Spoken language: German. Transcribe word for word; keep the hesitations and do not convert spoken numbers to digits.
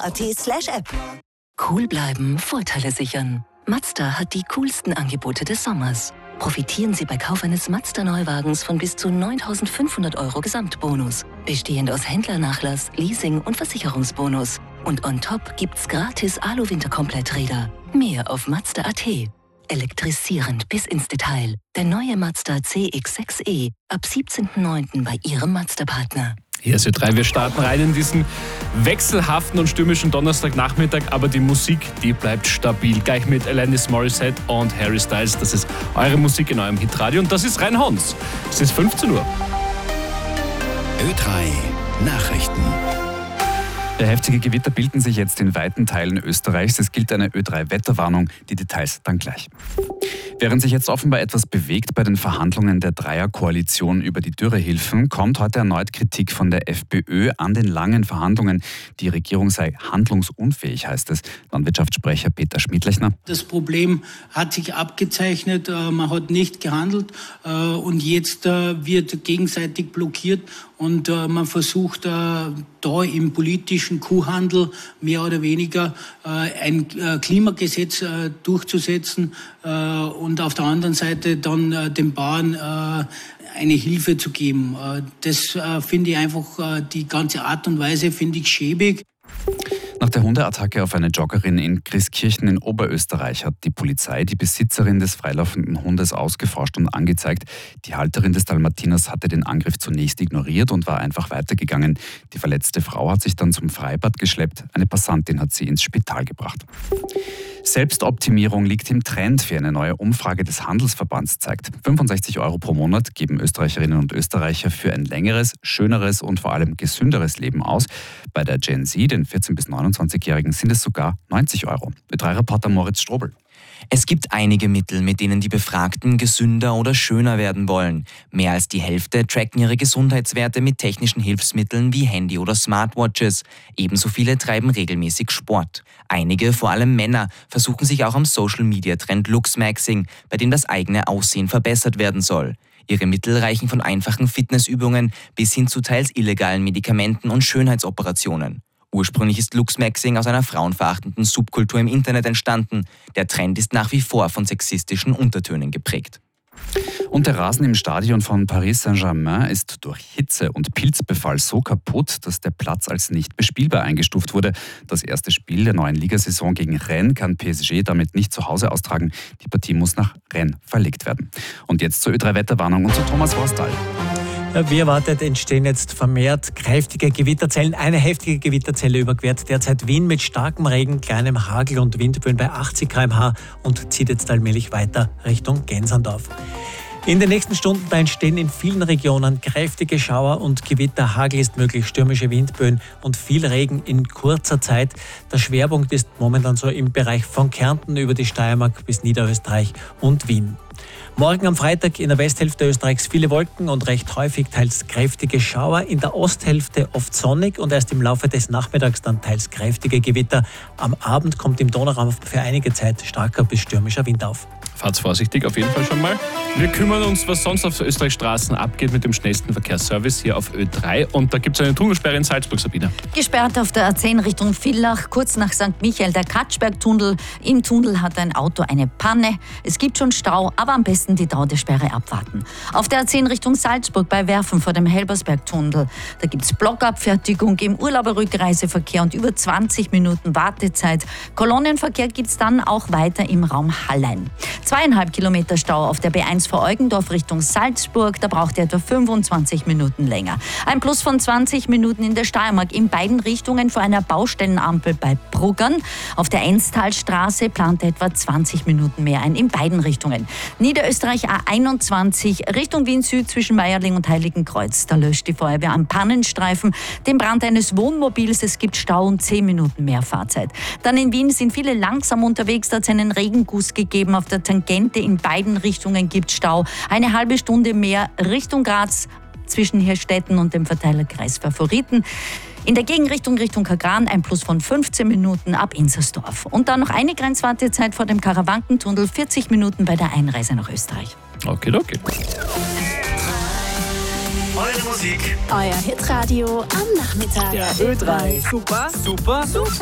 at slash app. Cool bleiben, Vorteile sichern. Mazda hat die coolsten Angebote des Sommers. Profitieren Sie bei Kauf eines Mazda-Neuwagens von bis zu neuntausendfünfhundert Euro Gesamtbonus. Bestehend aus Händlernachlass, Leasing und Versicherungsbonus. Und on top gibt's gratis Alu-Winterkompletträder. Mehr auf Mazda punkt at. Elektrisierend bis ins Detail. Der neue Mazda C X sechs E ab siebzehnten neunten bei Ihrem Mazda-Partner. Hier ist Ö drei, wir starten rein in diesen wechselhaften und stürmischen Donnerstagnachmittag, aber die Musik, die bleibt stabil. Gleich mit Alanis Morissette und Harry Styles. Das ist eure Musik in eurem Hitradio und das ist Rhein-Hons. Es ist fünfzehn Uhr. Ö drei Nachrichten. Ja, heftige Gewitter bilden sich jetzt in weiten Teilen Österreichs. Es gilt eine Ö drei Wetterwarnung. Die Details dann gleich. Während sich jetzt offenbar etwas bewegt bei den Verhandlungen der Dreierkoalition über die Dürrehilfen, kommt heute erneut Kritik von der FPÖ an den langen Verhandlungen. Die Regierung sei handlungsunfähig, heißt es. Landwirtschaftssprecher Peter Schmidlechner. Das Problem hat sich abgezeichnet, man hat nicht gehandelt und jetzt wird gegenseitig blockiert und man versucht da im politischen Kuhhandel mehr oder weniger ein Klimagesetz durchzusetzen und auf der anderen Seite dann den Bauern eine Hilfe zu geben. Das finde ich einfach, die ganze Art und Weise finde ich schäbig. Nach der Hundeattacke auf eine Joggerin in Christkirchen in Oberösterreich hat die Polizei die Besitzerin des freilaufenden Hundes ausgeforscht und angezeigt. Die Halterin des Dalmatiners hatte den Angriff zunächst ignoriert und war einfach weitergegangen. Die verletzte Frau hat sich dann zum Freibad geschleppt. Eine Passantin hat sie ins Spital gebracht. Selbstoptimierung liegt im Trend, wie eine neue Umfrage des Handelsverbands zeigt. fünfundsechzig Euro pro Monat geben Österreicherinnen und Österreicher für ein längeres, schöneres und vor allem gesünderes Leben aus. Bei der Gen Z, den vierzehn- bis neunundzwanzigjährigen, sind es sogar neunzig Euro. Ö drei Reporter Moritz Strobel. Es gibt einige Mittel, mit denen die Befragten gesünder oder schöner werden wollen. Mehr als die Hälfte tracken ihre Gesundheitswerte mit technischen Hilfsmitteln wie Handy oder Smartwatches. Ebenso viele treiben regelmäßig Sport. Einige, vor allem Männer, versuchen sich auch am Social-Media-Trend Luxmaxing, bei dem das eigene Aussehen verbessert werden soll. Ihre Mittel reichen von einfachen Fitnessübungen bis hin zu teils illegalen Medikamenten und Schönheitsoperationen. Ursprünglich ist Luxmaxing aus einer frauenverachtenden Subkultur im Internet entstanden. Der Trend ist nach wie vor von sexistischen Untertönen geprägt. Und der Rasen im Stadion von Paris Saint-Germain ist durch Hitze und Pilzbefall so kaputt, dass der Platz als nicht bespielbar eingestuft wurde. Das erste Spiel der neuen Ligasaison gegen Rennes kann P S G damit nicht zu Hause austragen. Die Partie muss nach Rennes verlegt werden. Und jetzt zur Ö drei Wetterwarnung und zu Thomas Worstal. Wie erwartet entstehen jetzt vermehrt kräftige Gewitterzellen. Eine heftige Gewitterzelle überquert derzeit Wien mit starkem Regen, kleinem Hagel und Windböen bei achtzig Kilometer pro Stunde und zieht jetzt allmählich weiter Richtung Gensandorf. In den nächsten Stunden da entstehen in vielen Regionen kräftige Schauer und Gewitter. Hagel ist möglich, stürmische Windböen und viel Regen in kurzer Zeit. Der Schwerpunkt ist momentan so im Bereich von Kärnten über die Steiermark bis Niederösterreich und Wien. Morgen am Freitag in der Westhälfte Österreichs viele Wolken und recht häufig teils kräftige Schauer. In der Osthälfte oft sonnig und erst im Laufe des Nachmittags dann teils kräftige Gewitter. Am Abend kommt im Donauraum für einige Zeit starker bis stürmischer Wind auf. Fahrt's vorsichtig auf jeden Fall schon mal. Wir kümmern uns, was sonst auf Österreichs Straßen abgeht mit dem schnellsten Verkehrsservice hier auf Ö drei. Und da gibt es eine Tunnelsperre in Salzburg, Sabine. Gesperrt auf der A zehn Richtung Villach, kurz nach Sankt Michael, der Katschberg-Tunnel. Im Tunnel hat ein Auto eine Panne. Es gibt schon Stau, aber am besten die Dauer der Sperre abwarten. Auf der A zehn Richtung Salzburg bei Werfen vor dem Helbersberg-Tunnel. Da gibt es Blockabfertigung im Urlauberrückreiseverkehr und über zwanzig Minuten Wartezeit. Kolonnenverkehr gibt es dann auch weiter im Raum Hallein. Zweieinhalb Kilometer Stau auf der B eins vor Eugendorf Richtung Salzburg. Da braucht ihr etwa fünfundzwanzig Minuten länger. Ein Plus von zwanzig Minuten in der Steiermark in beiden Richtungen vor einer Baustellenampel bei Bruggern. Auf der Enstalstraße plant ihr etwa zwanzig Minuten mehr ein in beiden Richtungen. Niederösterreich A einundzwanzig Richtung Wien Süd zwischen Meierling und Heiligenkreuz. Da löscht die Feuerwehr am Pannenstreifen den Brand eines Wohnmobils. Es gibt Stau und zehn Minuten mehr Fahrzeit. Dann in Wien sind viele langsam unterwegs. Da hat es einen Regenguss gegeben auf der Tangente. In beiden Richtungen gibt es Stau. Eine halbe Stunde mehr Richtung Graz zwischen Hirstetten und dem Verteilerkreis Favoriten. In der Gegenrichtung Richtung Kagran ein Plus von fünfzehn Minuten ab Inzersdorf. Und dann noch eine Grenzwartezeit vor dem Karawankentunnel, vierzig Minuten bei der Einreise nach Österreich. Okay, okay. Eure Musik. Euer Hitradio am Nachmittag. Der Ö drei. Super, super, super.